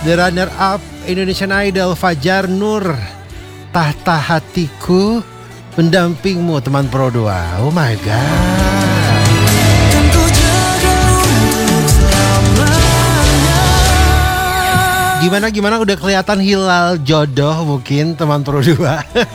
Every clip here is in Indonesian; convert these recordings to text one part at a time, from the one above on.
the runner up Indonesian Idol Fajar Nur, Tahta Hatiku, pendampingmu teman Pro 2. Oh my god. Gimana udah kelihatan hilal jodoh mungkin teman Pro 2.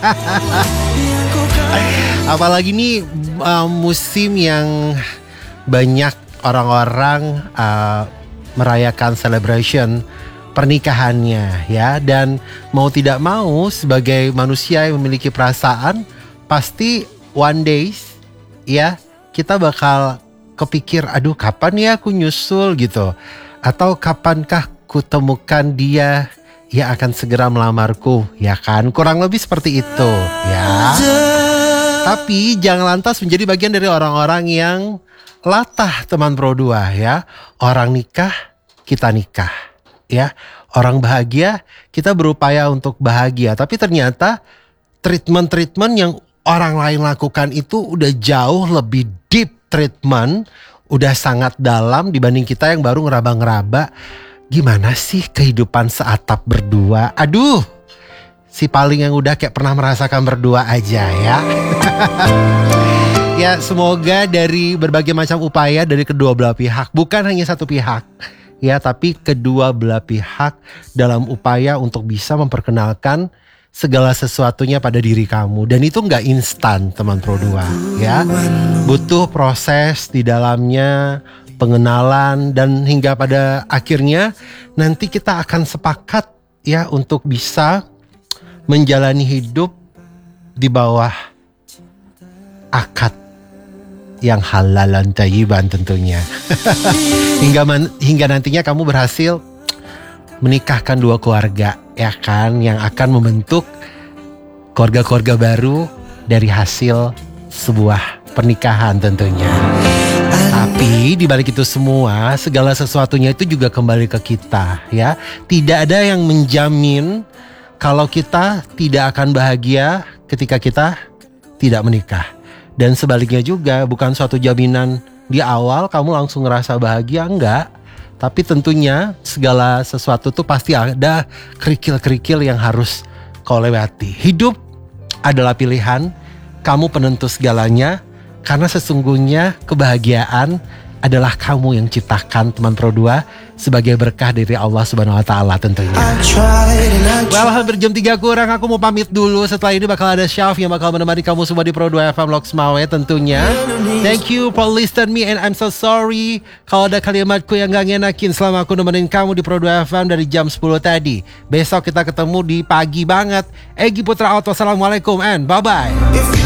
Apalagi nih musim yang banyak orang-orang merayakan celebration pernikahannya ya, dan mau tidak mau sebagai manusia yang memiliki perasaan pasti one days ya kita bakal kepikir, aduh kapan ya aku nyusul gitu, atau kapankah kutemukan dia yang akan segera melamarku, ya kan? Kurang lebih seperti itu ya. Tapi jangan lantas menjadi bagian dari orang-orang yang latah teman Pro 2 ya. Orang nikah, kita nikah ya. Orang bahagia, kita berupaya untuk bahagia. Tapi ternyata treatment-treatment yang orang lain lakukan itu udah jauh lebih deep treatment, udah sangat dalam dibanding kita yang baru ngeraba-ngeraba. Gimana sih kehidupan seatap berdua? Aduh, si paling yang udah kayak pernah merasakan berdua aja ya. Ya semoga dari berbagai macam upaya dari kedua belah pihak, bukan hanya satu pihak ya, tapi kedua belah pihak dalam upaya untuk bisa memperkenalkan segala sesuatunya pada diri kamu. Dan itu gak instan teman Pro 2 ya. Butuh proses di dalamnya, pengenalan, dan hingga pada akhirnya nanti kita akan sepakat ya untuk bisa menjalani hidup di bawah akad yang halal dan thayyiban tentunya. hingga nantinya kamu berhasil menikahkan dua keluarga ya kan, yang akan membentuk keluarga-keluarga baru dari hasil sebuah pernikahan tentunya. Tapi di balik itu semua, segala sesuatunya itu juga kembali ke kita ya. Tidak ada yang menjamin kalau kita tidak akan bahagia ketika kita tidak menikah. Dan sebaliknya juga, bukan suatu jaminan di awal kamu langsung ngerasa bahagia, enggak. Tapi tentunya segala sesuatu tuh pasti ada kerikil-kerikil yang harus kau lewati. Hidup adalah pilihan, kamu penentu segalanya. Karena sesungguhnya kebahagiaan adalah kamu yang ciptakan teman Pro 2 sebagai berkah dari Allah Subhanahu wa taala tentunya. Well, hampir jam 3 kurang, aku mau pamit dulu. Setelah ini bakal ada Syaf yang bakal menemani kamu semua di Pro 2 FM Loks Mawe tentunya. Thank you for listening me and I'm so sorry kalau ada kalimatku yang gak ngenakin selama aku nemenin kamu di Pro 2 FM dari jam 10 tadi. Besok kita ketemu di pagi banget. Egy Putra out. Wassalamualaikum and bye bye.